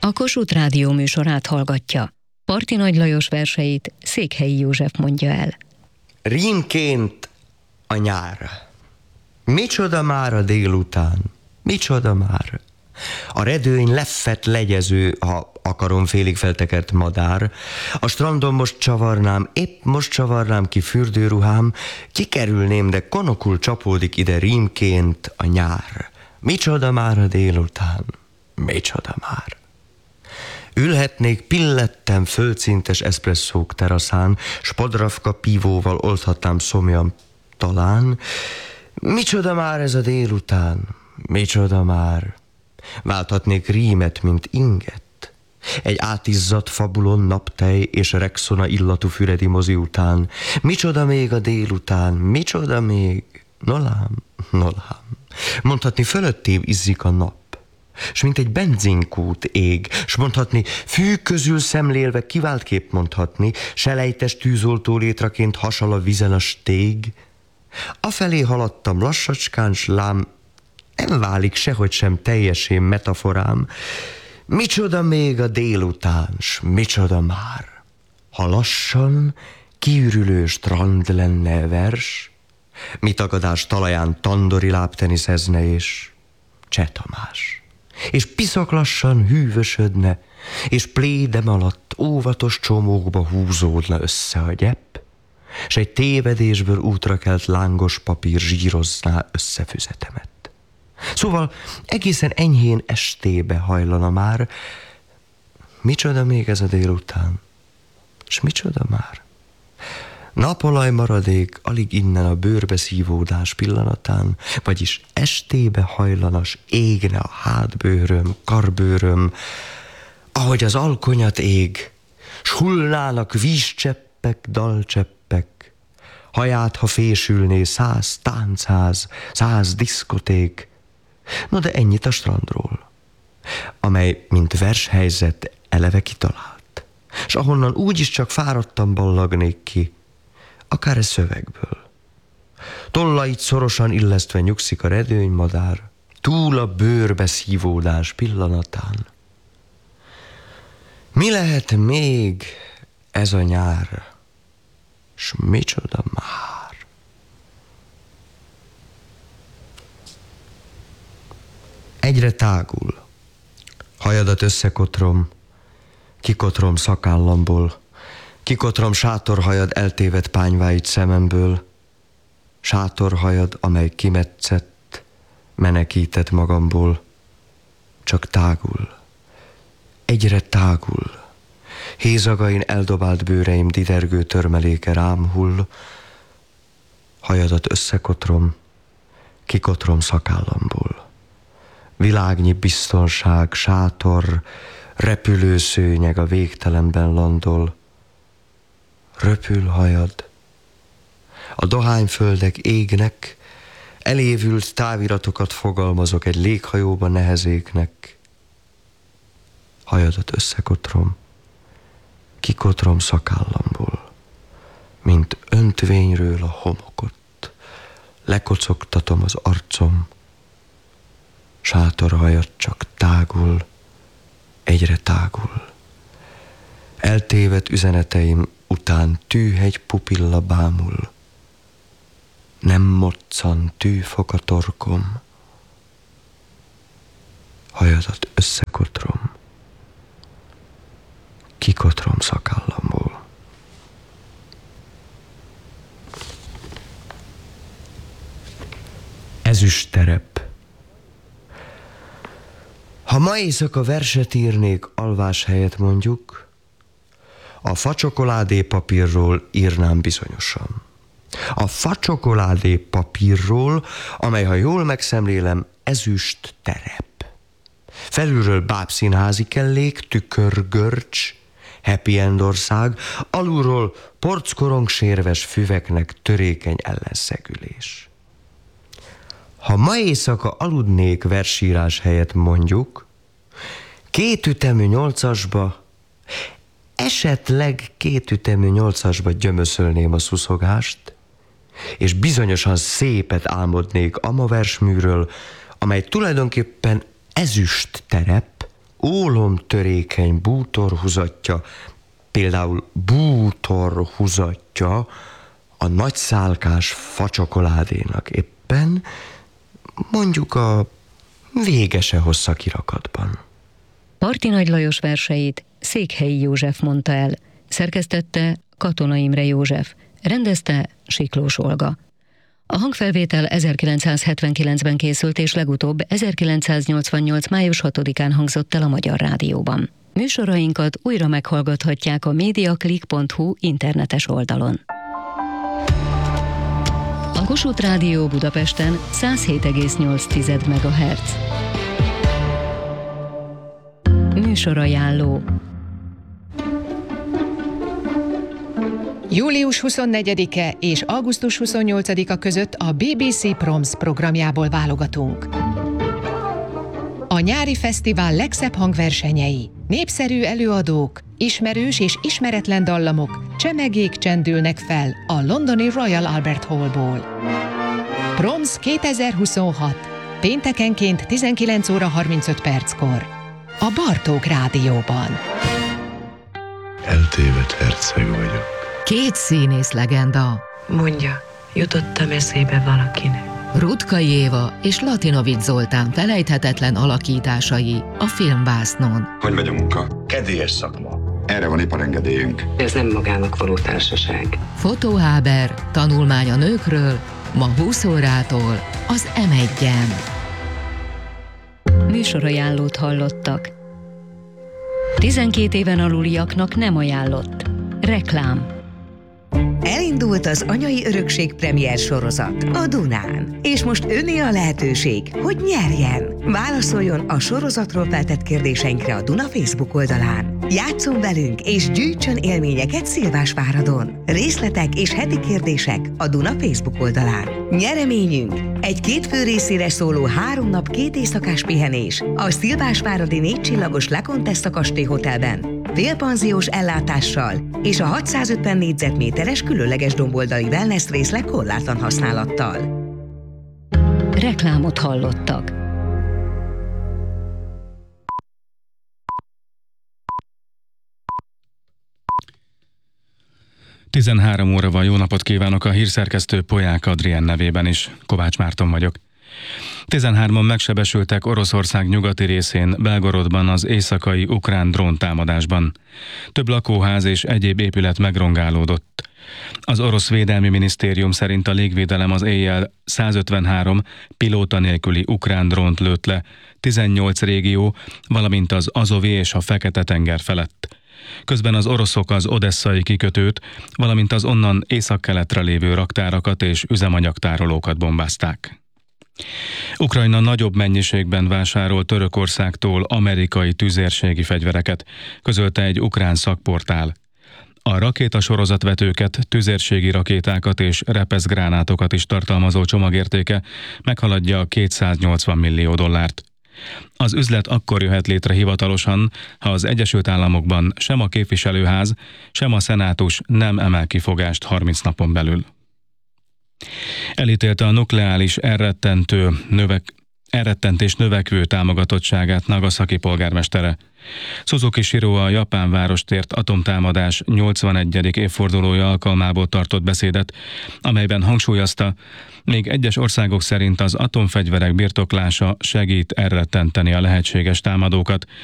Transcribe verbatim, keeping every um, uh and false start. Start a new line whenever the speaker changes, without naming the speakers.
A Kossuth Rádió műsorát hallgatja. Parti Nagy Lajos verseit Székhelyi József mondja el.
Rímként a nyár. Micsoda már a délután, micsoda már. A redőny leffett legyező, ha akarom félig feltekert madár. A strandon most csavarnám, épp most csavarnám ki fürdőruhám, kikerülném, de konokul csapódik ide rímként a nyár. Micsoda már a délután, micsoda már. Ülhetnék pillettem földszintes eszpresszók teraszán, s podravka pívóval oldhatnám szomjam talán. Micsoda már ez a délután, micsoda már. Válthatnék rímet, mint inget. Egy átizzadt fabulon naptej és rexona illatú füredi mozi után. Micsoda még a délután, micsoda még. Nolám, nolám. Mondhatni fölöttébb izzik a nap, s mint egy benzinkút ég, s mondhatni, fű közül szemlélve kiváltképp mondhatni, selejtes tűzoltó létraként hasal a vizen a stég. Afelé haladtam lassacskán, s lám, nem válik sehogy sem teljesén metaforám. Micsoda még a délután, s micsoda már. Ha lassan kiürülő strand lenne vers, mi tagadás talaján tandori lábteniszezne és Cseh Tamás. És piszak lassan hűvösödne, és plédem alatt óvatos csomókba húzódna össze a gyepp, s egy tévedésből útra kelt lángos papír zsírozná összefüzetemet. Szóval egészen enyhén estébe hajlana már. Micsoda még ez a délután, s micsoda már. Napolaj maradék alig innen a bőrbe szívódás pillanatán, vagyis estébe hajlanas égne a hátbőröm, karbőröm, ahogy az alkonyat ég, s hullnának vízcseppek, dalcseppek, haját, ha fésülné száz táncház, száz diszkoték. No de ennyit a strandról, amely, mint vershelyzet, eleve kitalált, s ahonnan úgyis csak fáradtan ballagnék ki, akár egy szövegből. Tollait szorosan illesztve nyugszik a redőnymadár, túl a bőrbe szívódás pillanatán. Mi lehet még ez a nyár, s micsoda már? Egyre tágul, hajadat összekotrom, kikotrom szakállamból, kikotrom sátorhajad eltévedt pányváit szememből, sátorhajad, amely kimetszett, menekített magamból, csak tágul, egyre tágul, hézagain eldobált bőreim didergő törmeléke rám hull, hajadat összekotrom, kikotrom szakállamból. Világnyi biztonság, sátor, repülőszőnyeg a végtelenben landol. Röpül hajad, a dohányföldek égnek, elévült táviratokat fogalmazok egy léghajóba nehezéknek. Hajadat összekotrom, kikotrom szakállamból, mint öntvényről a homokot, lekocogtatom az arcom, sátorhajad csak tágul, egyre tágul. Eltévedt üzeneteim után tűhegy pupilla bámul, nem moccan tűfok a torkom, hajadat összekotrom, kikotrom szakállamból. Ezüst terep. Ha ma éjszaka verset írnék alvás helyett mondjuk, a facsokoládé papírról írnám bizonyosan. A facsokoládé papírról, amely, ha jól megszemlélem, ezüst terep. Felülről bábszínházi kellék, tükörgörcs, happy end ország, alulról porckorong sérves füveknek törékeny ellenszegülés. Ha ma éjszaka aludnék versírás helyett mondjuk, kétütemű nyolcasba, esetleg kétütemű nyolcasba gyömöszölném a szuszogást, és bizonyosan szépet álmodnék ama versműről, amely tulajdonképpen ezüst terep, ólomtörékeny bútorhuzatja, például bútorhuzatja a nagyszálkás facsokoládénak éppen mondjuk a végese hossza kirakatban.
Parti Nagy Lajos verseit Székhelyi József mondta el, szerkesztette Katona Imre József, rendezte Siklós Olga. A hangfelvétel ezerkilencszázhetvenkilencben készült, és legutóbb ezerkilencszáznyolcvannyolc. május hatodikán hangzott el a Magyar Rádióban. Műsorainkat újra meghallgathatják a mediaclick pont hu internetes oldalon. A Kossuth Rádió Budapesten száz hét egész nyolc megahertz. Műsorajánló.
július huszonnegyedike és augusztus huszonnyolcadika között a bé bé cé Proms programjából válogatunk. A nyári fesztivál legszebb hangversenyei, népszerű előadók, ismerős és ismeretlen dallamok, csemegék csendülnek fel a londoni Royal Albert Hallból. Proms kétezer-huszonhat. Péntekenként tizenkilenc óra harmincöt perckor. A Bartók Rádióban.
Eltévedt herceg vagyok.
Két színész legenda.
Mondja, jutottam eszébe valakinek.
Rutka Éva és Latinovics Zoltán felejthetetlen alakításai a Filmvásznon.
Hogy megy a munka?
Kedélyes szakma.
Erre van iparengedélyünk.
Ez nem magának való társaság.
Fotóháber, tanulmány a nőkről, ma húsz órától az em egyen.
Műsorajánlót hallottak. tizenkét éven aluliaknak nem ajánlott. Reklám.
Elindult az Anyai Örökség premier sorozat a Dunán. És most öné a lehetőség, hogy nyerjen. Válaszoljon a sorozatról feltett kérdéseinkre a Duna Facebook oldalán. Játsszon velünk és gyűjtsön élményeket Szilvásváradon. Részletek és heti kérdések a Duna Facebook oldalán. Nyereményünk egy két fő részére szóló három nap két éjszakás pihenés a Szilvásváradi négy csillagos La Contessa kastély hotelben, félpanziós ellátással és a hatszázötven négyzetméteres különleges domboldali wellness részleg korlátlan használattal.
Reklámot hallottak.
tizenhárom óra van, jó napot kívánok, a hírszerkesztő Polyák Adrien nevében is. Kovács Márton vagyok. tizenhárman megsebesültek Oroszország nyugati részén, Belgorodban az éjszakai ukrán dróntámadásban. Több lakóház és egyéb épület megrongálódott. Az orosz védelmi minisztérium szerint a légvédelem az éjjel százötvenhárom pilóta nélküli ukrán drónt lőtt le tizennyolc régió, valamint az Azovi és a Fekete-tenger felett. Közben az oroszok az odesszai kikötőt, valamint az onnan északkeletre lévő raktárakat és üzemanyagtárolókat bombázták. Ukrajna nagyobb mennyiségben vásárol Törökországtól amerikai tüzérségi fegyvereket, közölte egy ukrán szakportál. A rakétasorozatvetőket, tüzérségi rakétákat és repeszgránátokat is tartalmazó csomagértéke meghaladja kétszáznyolcvan millió dollárt. Az üzlet akkor jöhet létre hivatalosan, ha az Egyesült Államokban sem a képviselőház, sem a szenátus nem emel kifogást harminc napon belül. Elítélte a nukleáris elrettentő növek, elrettentés növekvő támogatottságát Nagasaki polgármestere. Suzuki Shiro a japán várostért atomtámadás nyolcvanegyedik évfordulója alkalmából tartott beszédet, amelyben hangsúlyozta, még egyes országok szerint az atomfegyverek birtoklása segít elrettenteni a lehetséges támadókat,